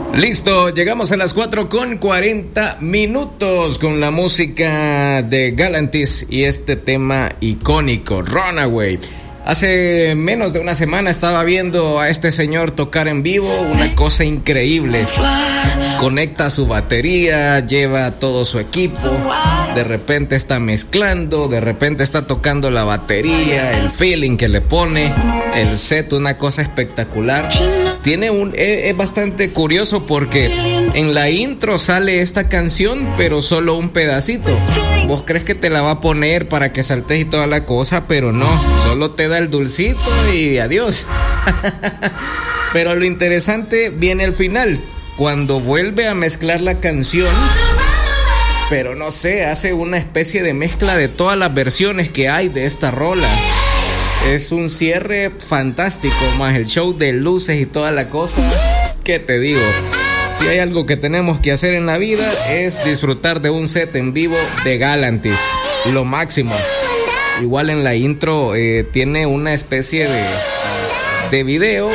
Listo, llegamos a las 4:40 con la música de Galantis y este tema icónico, Runaway. Hace menos de una semana estaba viendo a este señor tocar en vivo, una cosa increíble. Conecta su batería, lleva todo su equipo, de repente está mezclando, de repente está tocando la batería, el feeling que le pone, el set, una cosa espectacular. Es bastante curioso porque en la intro sale esta canción, pero solo un pedacito. Vos crees que te la va a poner para que saltes y toda la cosa, pero no, solo te da el dulcito y adiós. Pero lo interesante viene al final, cuando vuelve a mezclar la canción, pero no sé, hace una especie de mezcla de todas las versiones que hay de esta rola. Es un cierre fantástico, más el show de luces y toda la cosa. ¿Qué te digo? Si hay algo que tenemos que hacer en la vida es disfrutar de un set en vivo de Galantis, lo máximo. Igual en la intro tiene una especie de video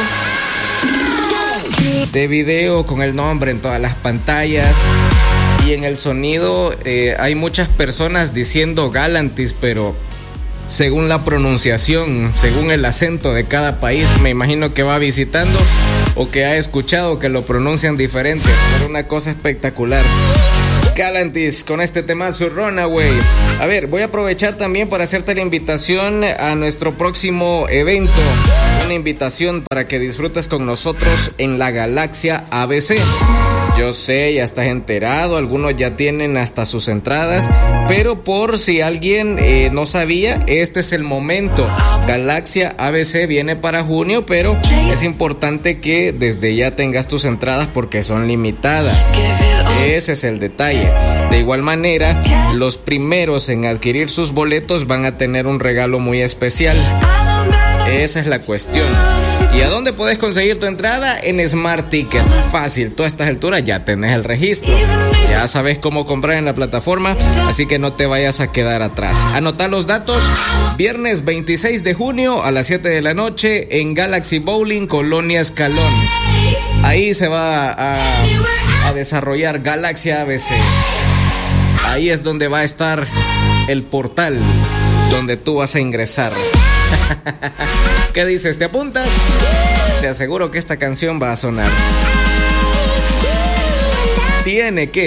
con el nombre en todas las pantallas. Y en el sonido hay muchas personas diciendo Galantis, pero según la pronunciación, según el acento de cada país, me imagino que va visitando o que ha escuchado que lo pronuncian diferente. Pero una cosa espectacular. Galantis con este temazo Runaway. A ver, voy a aprovechar también para hacerte la invitación a nuestro próximo evento. Una invitación para que disfrutes con nosotros en la Galaxia ABC. Yo sé, ya estás enterado, algunos ya tienen hasta sus entradas, pero por si alguien no sabía, este es el momento. Galaxia ABC viene para junio, pero es importante que desde ya tengas tus entradas porque son limitadas. Ese es el detalle. De igual manera, los primeros en adquirir sus boletos van a tener un regalo muy especial. Esa es la cuestión. ¿Y a dónde podés conseguir tu entrada? En Smart Ticket. Fácil, tú a estas alturas ya tenés el registro. Ya sabes cómo comprar en la plataforma, así que no te vayas a quedar atrás. Anotá los datos. Viernes 26 de junio a las 7 de la noche en Galaxy Bowling, Colonia Escalón. Ahí se va a desarrollar Galaxia ABC. Ahí es donde va a estar el portal donde tú vas a ingresar. ¿Qué dices? ¿Te apuntas? Te aseguro que esta canción va a sonar. Tiene que.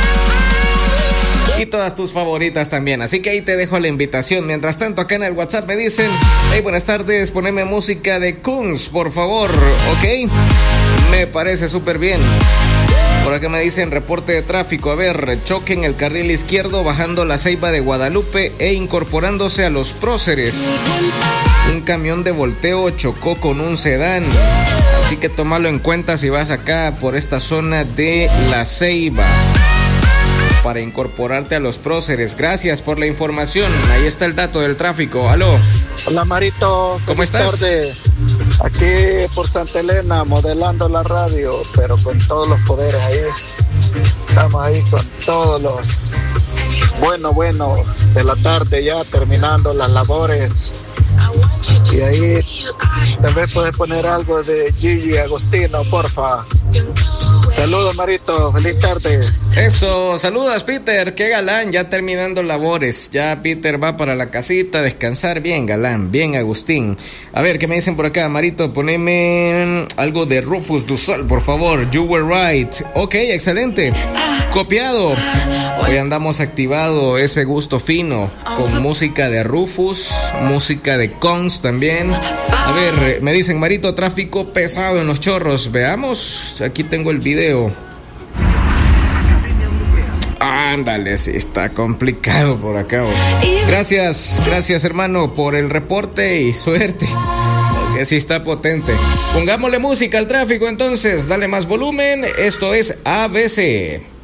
Y todas tus favoritas también. Así que ahí te dejo la invitación. Mientras tanto, acá en el WhatsApp me dicen: hey, buenas tardes, poneme música de Kungs, por favor. ¿Ok? Me parece súper bien. Por acá me dicen reporte de tráfico. A ver, choque en el carril izquierdo bajando la Ceiba de Guadalupe e incorporándose a los próceres. Un camión de volteo chocó con un sedán. Así que tómalo en cuenta si vas acá por esta zona de la Ceiba para incorporarte a los próceres. Gracias por la información. Ahí está el dato del tráfico. Aló. Hola Marito. ¿Cómo estás? Tarde. Aquí por Santa Elena modelando la radio, pero con todos los poderes ahí. Estamos ahí con todos los bueno de la tarde ya terminando las labores. Y ahí tal vez puedes poner algo de Gigi Agostino, porfa. Saludos Marito, feliz tarde. Eso, saludos Peter, qué galán, ya terminando labores. Ya Peter va para la casita a descansar. Bien galán, bien Agustín. A ver, ¿qué me dicen por acá? Marito, poneme algo de Rufus Du Sol, por favor. You Were Right. Ok, excelente. Copiado. Hoy andamos activado ese gusto fino con música de Rufus, música de Cons también. A ver, me dicen Marito, tráfico pesado en Los Chorros. Veamos, aquí tengo el video. Ándale, sí, está complicado por acá. Gracias hermano por el reporte y suerte, porque sí está potente. Pongámosle música al tráfico entonces, dale más volumen. Esto es ABC.